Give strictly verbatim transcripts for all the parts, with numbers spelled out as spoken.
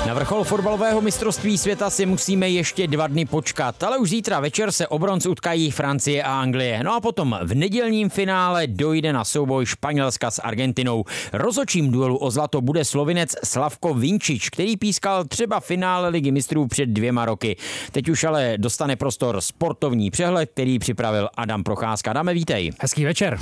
Na vrchol fotbalového mistrovství světa si musíme ještě dva dny počkat, ale už zítra večer se o bronz utkají Francie a Anglie. No a potom v nedělním finále dojde na souboj Španělska s Argentinou. Rozhodčím duelu o zlato bude Slovinec Slavko Vinčič, který pískal třeba finále Ligy mistrů před dvěma roky. Teď už ale dostane prostor sportovní přehled, který připravil Adam Procházka. Dáme, vítej. Hezký večer.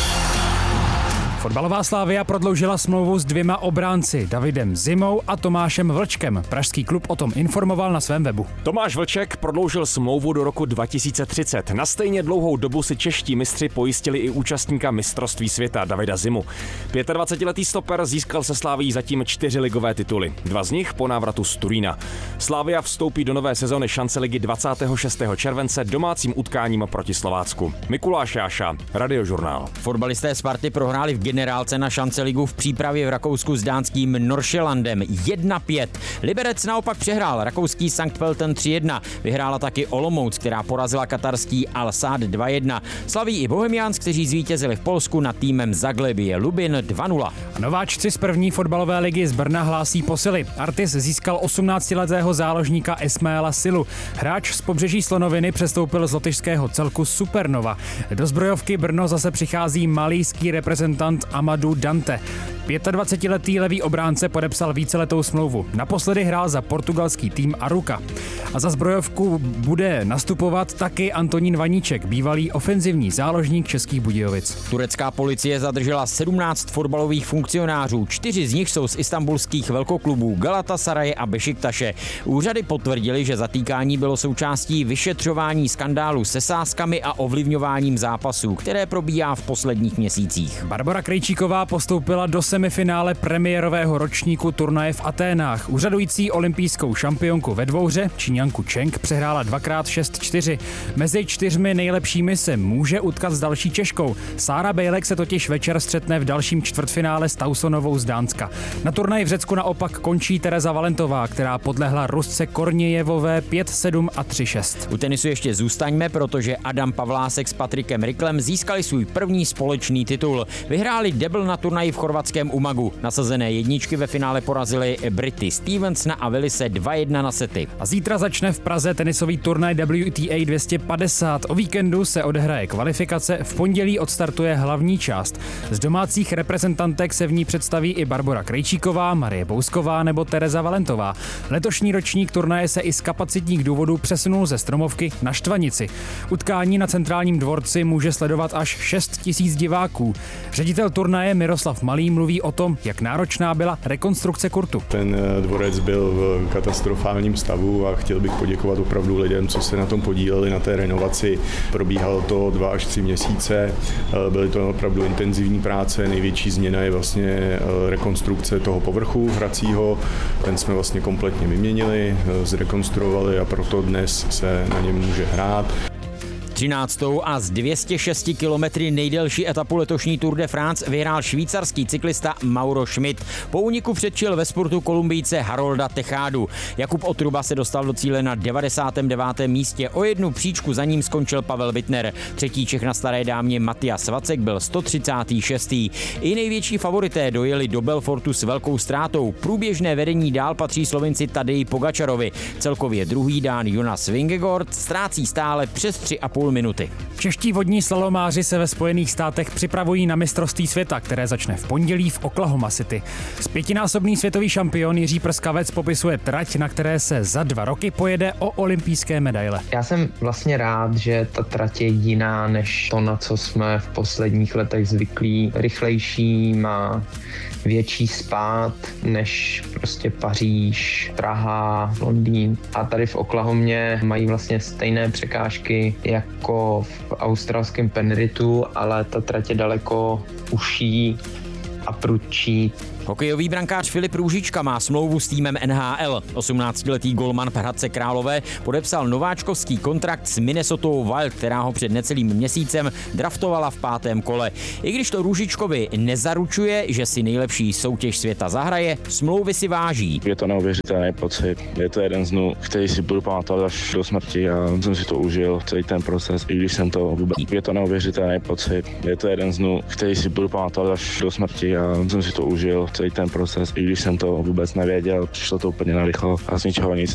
Fotbalová Slavia prodloužila smlouvu s dvěma obránci, Davidem Zimou a Tomášem Vlčkem. Pražský klub o tom informoval na svém webu. Tomáš Vlček prodloužil smlouvu do roku dva tisíce třicet. Na stejně dlouhou dobu si čeští mistři pojistili i účastníka mistrovství světa Davida Zimu. dvacetipětiletý stoper získal se Slavií zatím čtyři ligové tituly. Dva z nich po návratu z Turína. Slavia vstoupí do nové sezony šance ligy dvacátého šestého července domácím utkáním proti Slovácku. Mikuláš Jáša, Radiožurnál. Fotbalisté Sparty prohráli v generálce na šance ligu v přípravě v Rakousku s dánským Nordsjællandem jedna pět. Liberec naopak přehrál rakouský Sankt Pölten tři jedna. Vyhrála taky Olomouc, která porazila katarský Al Sadd dva jedna. Slaví i Bohemians, kteří zvítězili v Polsku nad týmem Zagłębie Lubin dva nula. Nováčci z první fotbalové ligy z Brna hlásí posily. Artis získal osmnáctiletého záložníka Ismaela Silu. Hráč z pobřeží Slonoviny přestoupil z lotyšského celku Supernova. Do zbrojovky Brno zase přichází malijský reprezentant Amadou Dante. dvacetipětiletý levý obránce podepsal víceletou smlouvu. Naposledy hrál za portugalský tým Aruka. A za zbrojovku bude nastupovat taky Antonín Vaníček, bývalý ofenzivní záložník Českých Budějovic. Turecká policie zadržela sedmnáct fotbalových funkcionářů. Čtyři z nich jsou z istanbulských velkoklubů Galatasaraje a Bešiktaše. Úřady potvrdili, že zatýkání bylo součástí vyšetřování skandálu se sázkami a ovlivňováním zápasů, které probíhá v posledních měsících. Barbora Krejčíková postoupila do semifinále premiérového ročníku turnaje v Aténách. Úřadující olympijskou šampionku ve dvouhře Číňanku Cheng přehrála dvakrát šest čtyři. Mezi čtyřmi nejlepšími se může utkat s další Češkou. Sára Bejlek se totiž večer střetne v dalším čtvrtfinále s Tausonovou z Dánska. Na turnaji v Řecku naopak končí Tereza Valentová, která podlehla Rusce Kornějevové pět sedm a tři šest. U tenisu ještě zůstaňme, protože Adam Pavlásek s Patrikem Riklem získali svůj první společný titul. Vyhráli debl na turnaji v chorvatském Umagu. Nasazené jedničky ve finále porazili Brity Stevensona a Willise dva jedna na sety. A zítra začne v Praze tenisový turnaj W T A dvě stě padesát. O víkendu se odehraje kvalifikace, v pondělí odstartuje hlavní část. Z domácích reprezentantek se v ní představí i Barbora Krejčíková, Marie Bousková nebo Tereza Valentová. Letošní ročník turnaje se i z kapacitních důvodů přesunul ze Stromovky na Štvanici. Utkání na centrálním dvorci může sledovat až šest tisíc diváků. Ředitel turnaje Miroslav Malý mluví o tom, jak náročná byla rekonstrukce kurtu. Ten dvorec byl v katastrofálním stavu a chtěl bych poděkovat opravdu lidem, co se na tom podíleli, na té renovaci. Probíhalo to dva až tři měsíce, byly to opravdu intenzivní práce, největší změna je vlastně rekonstrukce toho povrchu hracího, ten jsme vlastně kompletně vyměnili, zrekonstruovali a proto dnes se na něm může hrát. třináctou a z dvě stě šest kilometry nejdelší etapu letošní Tour de France vyhrál švýcarský cyklista Mauro Schmidt. Po úniku předčil ve spurtu Kolumbijce Harolda Techádu. Jakub Otruba se dostal do cíle na devadesátém devátém místě. O jednu příčku za ním skončil Pavel Bittner. Třetí Čech na staré dámě Matias Vacek byl sto třicátý šestý I největší favorité dojeli do Belfortu s velkou ztrátou. Průběžné vedení dál patří Slovinci Tadeji Pogačarovi. Celkově druhý Dán Jonas Vingegaard ztrácí stále přes tři a půl minuty. Čeští vodní slalomáři se ve Spojených státech připravují na mistrovství světa, které začne v pondělí v Oklahoma City. Zpětinásobný světový šampion Jiří Prskavec popisuje trať, na které se za dva roky pojede o olympijské medaile. Já jsem vlastně rád, že ta trať je jiná než to, na co jsme v posledních letech zvyklí. Rychlejší, má větší spád než prostě Paříž, Praha, Londýn. A tady v Oklahomě mají vlastně stejné překážky jako v australském Penrithu, ale ta trať je daleko užší a prudčí. Hokejový brankář Filip Růžička má smlouvu s týmem N H L. osmnáctiletý golman Hradce Králové podepsal nováčkovský kontrakt s Minnesota Wild, která ho před necelým měsícem draftovala v pátém kole. I když to Růžičkovi nezaručuje, že si nejlepší soutěž světa zahraje, smlouvy si váží. Je to neuvěřitelný pocit. Je to jeden z dnů, který si budu pamatovat až do smrti a jsem si to užil, celý ten proces, i když jsem to vůbec. Je to neuvěřitelný pocit. Je to jeden z dnů, který si budu pamatovat až do smrti a jsem si to užil. celý ten proces, i když jsem to vůbec nevěděl, přišlo to úplně narychlo a z ničeho nic